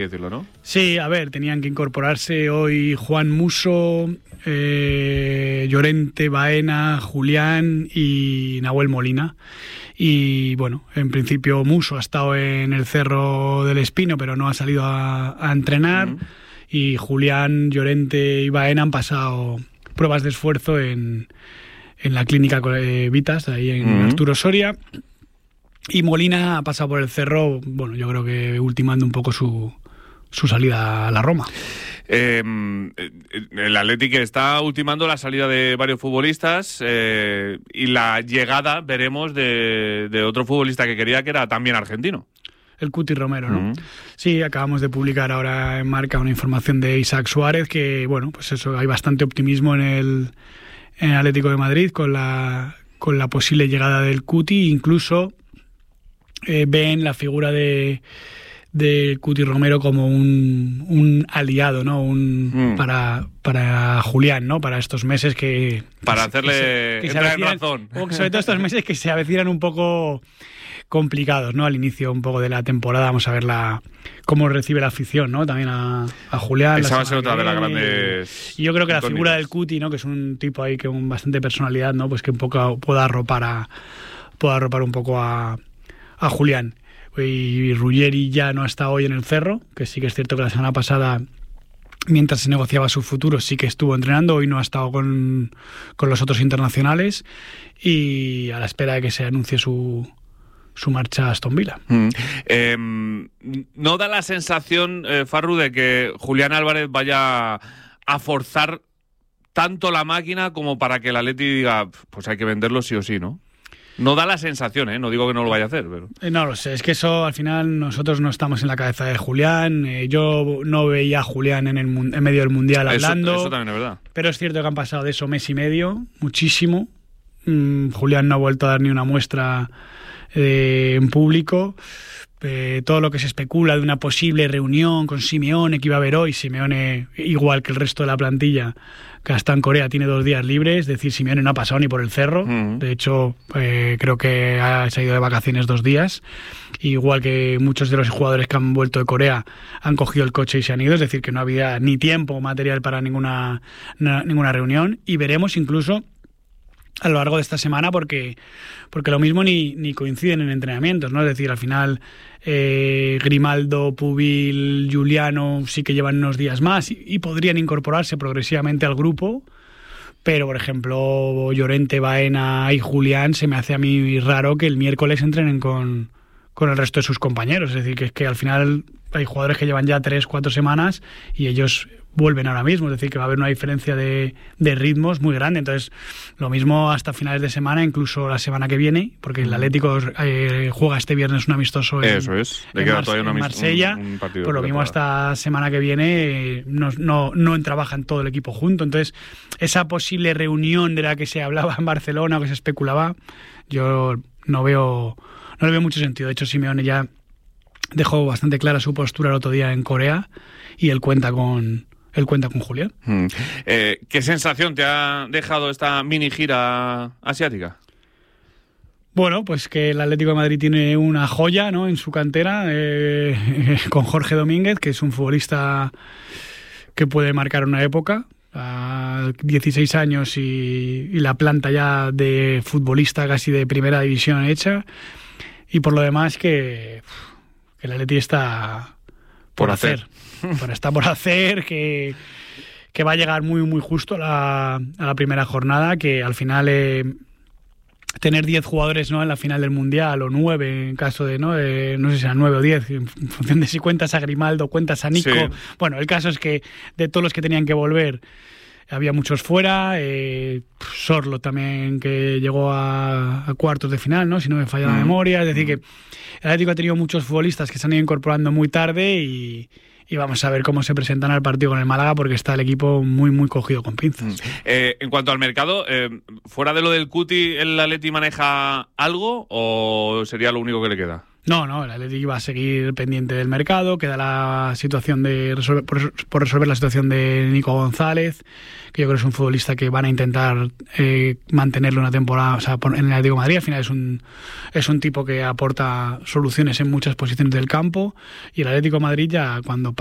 decirlo, ¿no? Sí, a ver, tenían que incorporarse hoy Juan Musso, Llorente, Baena, Julián y Nahuel Molina. Y bueno, en principio Musso ha estado en el Cerro del Espino, pero no ha salido a entrenar. Y Julián, Llorente y Baena han pasado pruebas de esfuerzo en la clínica Vitas, ahí en Arturo Soria. Y Molina ha pasado por el Cerro, bueno, yo creo que ultimando un poco su salida a la Roma. El Athletic está ultimando la salida de varios futbolistas y la llegada, veremos, de otro futbolista que quería, que era también argentino. El Cuti Romero, ¿no? Sí, acabamos de publicar ahora en Marca una información de Isaac Suárez, que, bueno, pues eso, hay bastante optimismo en el Atlético de Madrid con la posible llegada del Cuti. Incluso ven la figura de Cuti Romero como un aliado, ¿no? Para Julián, ¿no? Para estos meses que... Para hacerle entrar en razón. Sobre todo estos meses que se avecinan un poco complicados, ¿no? Al inicio un poco de la temporada, vamos a ver cómo recibe la afición, ¿no? También a Julián. Esa va a ser otra de las grandes... Y yo creo que la figura del Cuti, ¿no? Que es un tipo ahí con bastante personalidad, ¿no? Pues que un poco pueda arropar un poco a Julián. Y Ruggeri ya no está hoy en el Cerro, que sí que es cierto que la semana pasada, mientras se negociaba su futuro, sí que estuvo entrenando. Hoy no ha estado con los otros internacionales y a la espera de que se anuncie su marcha a Aston Villa. ¿No da la sensación, Farru, de que Julián Álvarez vaya a forzar tanto la máquina como para que el Atleti diga, pues hay que venderlo sí o sí, ¿no? No da la sensación, ¿eh? No digo que no lo vaya a hacer, pero... No lo sé, es que eso al final nosotros no estamos en la cabeza de Julián. Yo no veía a Julián en medio del Mundial hablando. Eso también es verdad. Pero es cierto que han pasado de eso mes y medio, muchísimo. Julián no ha vuelto a dar ni una muestra en público. Todo lo que se especula de una posible reunión con Simeone que iba a haber hoy. Simeone, igual que el resto de la plantilla que está en Corea, tiene 2 días libres. Es decir, Simeone no ha pasado ni por el Cerro. De hecho, creo que se ha ido de vacaciones 2 días. Igual que muchos de los jugadores que han vuelto de Corea han cogido el coche y se han ido. Es decir, que no había ni tiempo material para ninguna reunión. Y veremos incluso a lo largo de esta semana porque lo mismo ni coinciden en entrenamientos, ¿no? Es decir, al final Grimaldo, Pubil, Giuliano sí que llevan unos días más y podrían incorporarse progresivamente al grupo, pero por ejemplo Llorente, Baena y Julián se me hace a mí raro que el miércoles entrenen con el resto de sus compañeros. Es decir, que es que al final hay jugadores que llevan ya 3-4 semanas y ellos vuelven ahora mismo, es decir, que va a haber una diferencia de ritmos muy grande. Entonces, lo mismo hasta finales de semana, incluso la semana que viene, porque el Atlético juega este viernes un amistoso en Marsella, por lo mismo hasta semana que viene no trabajan todo el equipo junto. Entonces, esa posible reunión de la que se hablaba en Barcelona o que se especulaba, yo no le veo mucho sentido. De hecho, Simeone ya dejó bastante clara su postura el otro día en Corea y él cuenta con Julián. ¿Qué sensación te ha dejado esta mini gira asiática? Bueno, pues que el Atlético de Madrid tiene una joya, ¿no?, en su cantera, con Jorge Domínguez, que es un futbolista que puede marcar una época. A 16 años y la planta ya de futbolista casi de primera división hecha. Y por lo demás que el Atleti está por hacer. Está por hacer, que va a llegar muy muy justo a la primera jornada, que al final tener 10 jugadores, ¿no?, en la final del Mundial, o 9 en caso de, no sé si eran 9 o 10, en función de si cuentas a Grimaldo, cuentas a Nico. Sí. Bueno, el caso es que de todos los que tenían que volver había muchos fuera. Sorlo también, que llegó a cuartos de final, ¿no?, si no me falla la memoria. Es decir, que el Atlético ha tenido muchos futbolistas que se han ido incorporando muy tarde y vamos a ver cómo se presentan al partido con el Málaga, porque está el equipo muy muy cogido con pinzas. En cuanto al mercado, fuera de lo del Cuti, ¿el Atleti maneja algo o sería lo único que le queda? No, el Atlético va a seguir pendiente del mercado. Queda la situación de por resolver la situación de Nico González, que yo creo que es un futbolista que van a intentar mantenerlo una temporada, o sea, en el Atlético de Madrid. Al final es un tipo que aporta soluciones en muchas posiciones del campo, y el Atlético de Madrid ya cuando